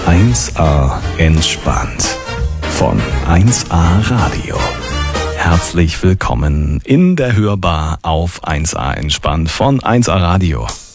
1A entspannt von 1A Radio. Herzlich willkommen in der Hörbar auf 1A entspannt von 1A Radio.